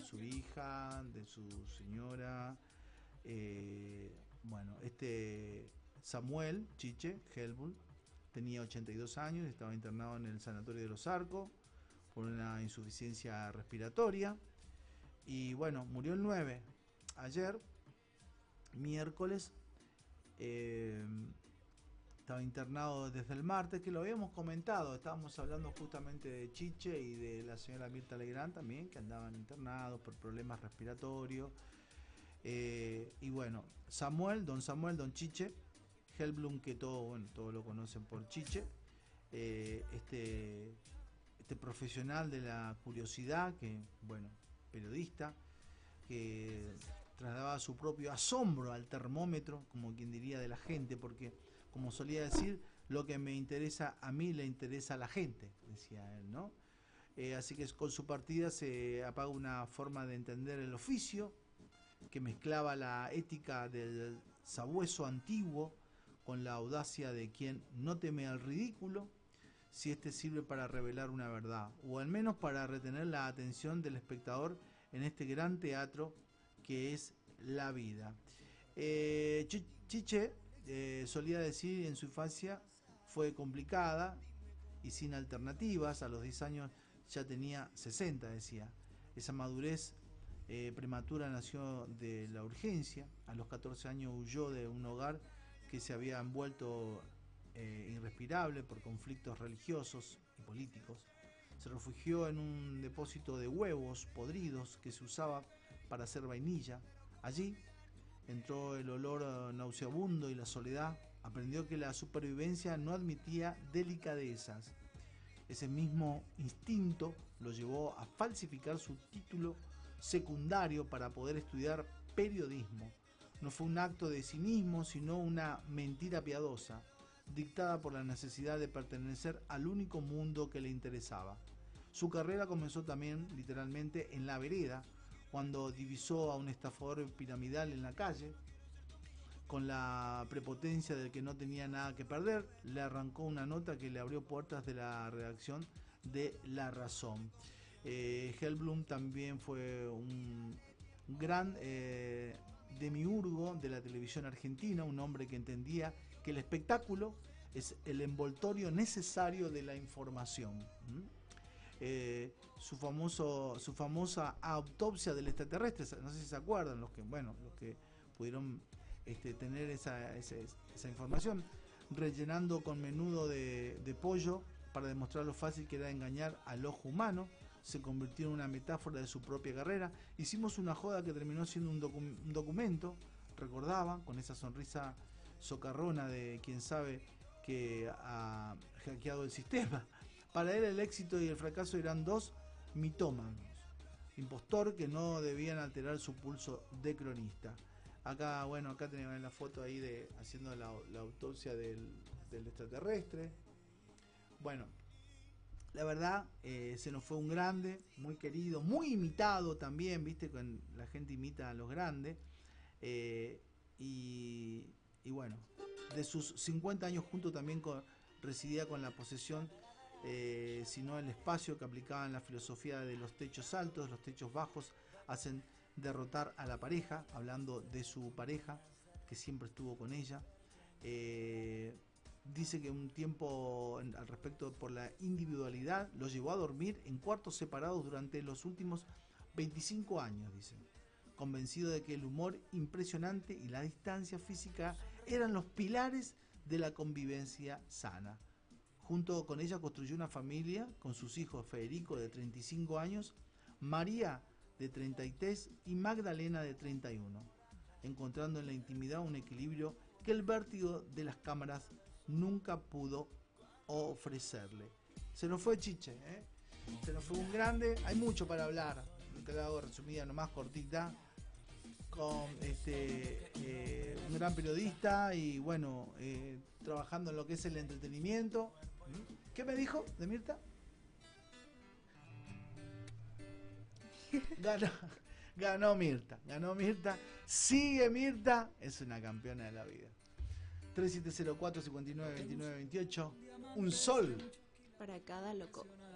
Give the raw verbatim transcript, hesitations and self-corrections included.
su hija, de su señora. Eh, bueno, este Samuel Chiche Helbul tenía ochenta y dos años, estaba internado en el Sanatorio de los Arcos por una insuficiencia respiratoria. Y bueno, murió el nueve. Ayer, miércoles, eh, estaba internado desde el martes, que lo habíamos comentado. Estábamos hablando justamente de Chiche y de la señora Mirta Legrand también, que andaban internados por problemas respiratorios. Eh, y bueno, Samuel, don Samuel, don Chiche Helblum, que todo, bueno, todos lo conocen por Chiche, eh, este, este profesional de la curiosidad, que, bueno, periodista, que trasladaba su propio asombro al termómetro, como quien diría, de la gente, porque, como solía decir, lo que me interesa a mí le interesa a la gente, decía él, ¿no? Eh, así que con su partida se apaga una forma de entender el oficio, que mezclaba la ética del sabueso antiguo con la audacia de quien no teme al ridículo, si éste sirve para revelar una verdad, o al menos para retener la atención del espectador en este gran teatro que es la vida. Eh, Chiche eh, solía decir en su infancia fue complicada y sin alternativas. A los diez años ya tenía sesenta, decía. Esa madurez eh, prematura nació de la urgencia. A los catorce años huyó de un hogar que se había envuelto eh, irrespirable por conflictos religiosos y políticos. Se refugió en un depósito de huevos podridos que se usaba para hacer vainilla. Allí entró el olor nauseabundo y la soledad. Aprendió que la supervivencia no admitía delicadezas. Ese mismo instinto lo llevó a falsificar su título secundario para poder estudiar periodismo. No fue un acto de cinismo, sino una mentira piadosa, dictada por la necesidad de pertenecer al único mundo que le interesaba. Su carrera comenzó también, literalmente, en la vereda, cuando divisó a un estafador piramidal en la calle. Con la prepotencia del que no tenía nada que perder, le arrancó una nota que le abrió puertas de la redacción de La Razón. Eh, Helblum también fue un gran eh, demiurgo de la televisión argentina, un hombre que entendía que el espectáculo es el envoltorio necesario de la información. ¿Mm? Eh, su famoso su famosa autopsia del extraterrestre, no sé si se acuerdan los que, bueno, los que pudieron este, tener esa, esa, esa información, rellenando con menudo de, de pollo para demostrar lo fácil que era engañar al ojo humano. Se convirtió en una metáfora de su propia carrera. Hicimos una joda que terminó siendo un, docu un documento, recordaba, con esa sonrisa socarrona de quien sabe que ha hackeado el sistema. Para él el éxito y el fracaso eran dos mitómanos, impostor que no debían alterar su pulso de cronista. Acá, bueno, acá tenemos la foto ahí de haciendo la, la autopsia del, del extraterrestre. Bueno, la verdad, eh, se nos fue un grande, muy querido, muy imitado también, viste, con la gente imita a los grandes. Eh, y, y bueno, de sus cincuenta años junto también con, residía con la posesión, eh, sino el espacio que aplicaba en la filosofía de los techos altos, los techos bajos hacen derrotar a la pareja, hablando de su pareja, que siempre estuvo con ella. Eh, dice que un tiempo al respecto por la individualidad lo llevó a dormir en cuartos separados durante los últimos veinticinco años, dice, convencido de que el humor impresionante y la distancia física eran los pilares de la convivencia sana. Junto con ella construyó una familia con sus hijos Federico de treinta y cinco años, María de treinta y tres y Magdalena de treinta y uno, encontrando en la intimidad un equilibrio que el vértigo de las cámaras nunca pudo ofrecerle. Se nos fue Chiche, ¿eh? Se nos fue un grande. Hay mucho para hablar, te la hago resumida nomás, cortita, con este eh, un gran periodista y bueno, eh, trabajando en lo que es el entretenimiento. ¿Qué me dijo de Mirta? Ganó, ganó Mirta, ganó Mirta, sigue Mirta, es una campeona de la vida. tres siete cero cuatro, cinco nueve, dos nueve dos ocho, un sol para cada loco.